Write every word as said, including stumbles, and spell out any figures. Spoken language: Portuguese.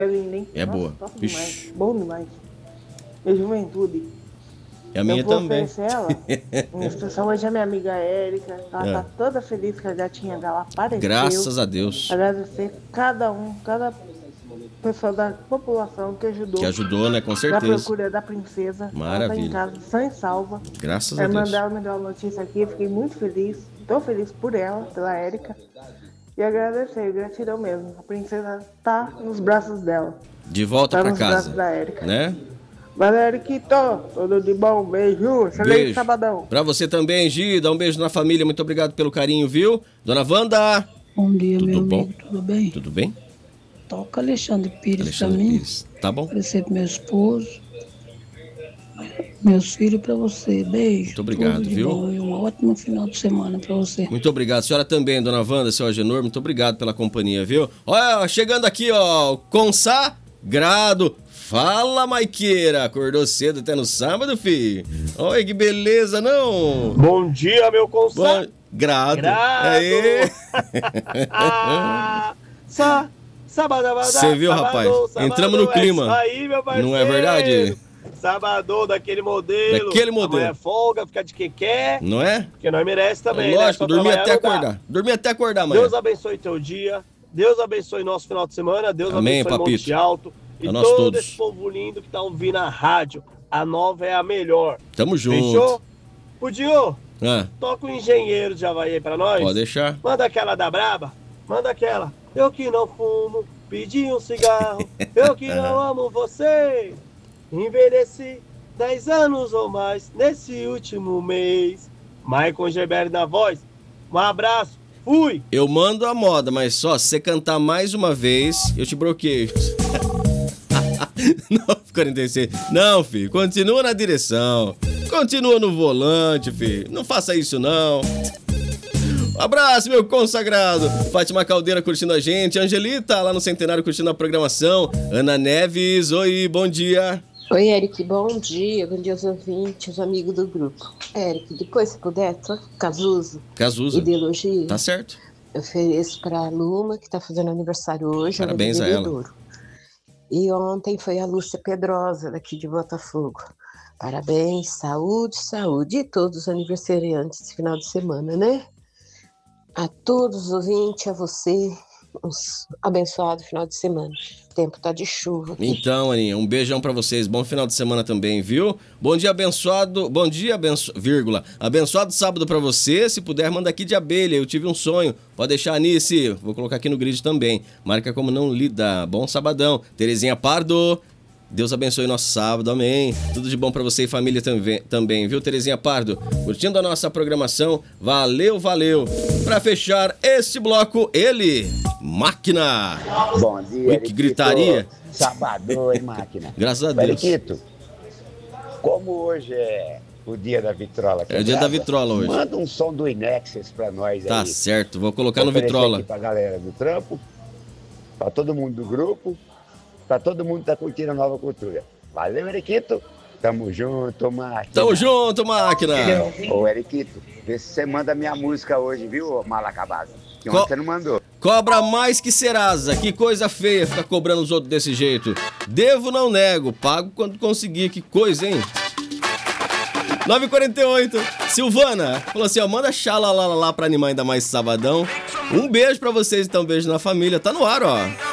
É linda, hein? É Nossa, boa. top Ixi. demais. Bom demais. E juventude. É a minha eu vou também. oferecer ela. Em especial hoje a minha amiga Érica. Ela É. tá toda feliz que a gatinha dela apareceu. Graças a Deus. Agradecer cada um, cada pessoa da população que ajudou. Que ajudou, né? Com Na certeza. procura da princesa. Maravilha. Ela tá em casa, sã e salva. Graças A a irmã Deus. dela me deu a notícia aqui, eu fiquei muito feliz. Tô feliz por ela, pela Érica. E agradecer, gratidão mesmo. A princesa tá nos braços dela. De volta Tá pra nos casa. braços da Érica. Né? Valeu, Eriquito. Tudo de bom. Beijo. Excelente Beijo. sabadão. Pra você também, Gi. Dá um beijo na família. Muito obrigado pelo carinho, viu? Dona Wanda. Bom dia, Tudo meu bom? amigo, tudo bem? Tudo bem? Toca Alexandre Pires Alexandre pra mim. Pires. Tá bom? Agradecer pro meu esposo, meus filhos, pra você. Beijo. Muito obrigado, tudo de viu? bom e um ótimo final de semana pra você. Muito obrigado. A senhora também, Dona Wanda, seu Agenor. Muito obrigado pela companhia, viu? Olha, chegando aqui, ó. Consagrado. Fala, Maiqueira. Acordou cedo até no sábado, fi? Olha que beleza, não? Bom dia, meu consagrado. Grado. Grado. Aê. ah, sa, sabadabada, Você viu, sabadão, rapaz? sabadão, Entramos no clima. É isso aí, meu parceiro. Não é verdade? Sabadão daquele modelo. Daquele modelo. Amanhã é folga, fica de que quer. Não é? Porque nós merece também, Lógico, né? Só dormir trabalhar até não dá. acordar. Dormir até acordar, mãe. Deus abençoe teu dia. Deus abençoe nosso final de semana. Deus Amém, abençoe papito. Monte Alto. E A nós todo todos. esse povo lindo que tá ouvindo a rádio. A nova é a melhor. Tamo junto. Fechou? Pudio, Ah, toca o engenheiro de Havaí aí pra nós. pode deixar. Manda aquela da braba. Manda aquela. Eu que não fumo, pedi um cigarro. Eu que não amo você. Envelheci dez anos ou mais nesse último mês. Maicon Geber na voz. Um abraço. Fui. Eu mando a moda, mas só se você cantar mais uma vez, eu te bloqueio. Não, quarenta e seis. Não, filho, continua na direção. Continua no volante, filho. Não faça isso, não. Abraço, meu consagrado. Fátima Caldeira curtindo a gente. Angelita, lá no Centenário, curtindo a programação. Ana Neves, oi, bom dia. Oi, Eric, bom dia. Bom dia aos ouvintes, amigos do grupo. Eric, depois, se puder, troca Cazuza. Cazuza. Ideologia. Tá certo. Eu ofereço para a Luma, que está fazendo aniversário hoje. Parabéns ela é a ela. bebedouro. E ontem foi a Lúcia Pedrosa, daqui de Botafogo. Parabéns, saúde, saúde. E todos os aniversariantes desse final de semana, né? A todos os ouvintes, a você, um abençoado final de semana. O tempo tá de chuva aqui. Então, Aninha, um beijão pra vocês. Bom final de semana também, viu? Bom dia, abençoado. Bom dia, abenço... vírgula. Abençoado sábado pra você. Se puder, manda aqui de abelha. Eu tive um sonho. Pode deixar, Anice. Vou colocar aqui no grid também. Marca como não lida. Bom sabadão. Terezinha Pardo. Deus abençoe nosso sábado, amém. Tudo de bom pra você e família também, também, viu, Terezinha Pardo? Curtindo a nossa programação, valeu, valeu. Pra fechar este bloco, ele, Máquina. Bom dia, Ui, que Eriquito. gritaria. Sabadão, hein, Máquina? Graças a Deus. Eriquito, como hoje é o dia da vitrola É o dia da vitrola hoje. manda um som do Inexus pra nós Tá aí. certo, vou colocar no Oferecer vitrola. aqui pra galera do trampo, pra todo mundo do grupo, pra todo mundo que tá curtindo a nova cultura. Valeu, Eriquito. Tamo junto, Máquina. Tamo junto, Máquina. Ô, Eriquito, vê se você manda minha música hoje, viu, ô mal acabado? Que Co- ontem você não mandou. Cobra mais que Serasa. Que coisa feia ficar cobrando os outros desse jeito. Devo, não nego. Pago quando conseguir. Que coisa, hein? nove e quarenta e oito. Silvana falou assim, ó, manda xala lá, lá, lá pra animar ainda mais sabadão. Um beijo pra vocês, então. Um beijo na família. Tá no ar, ó.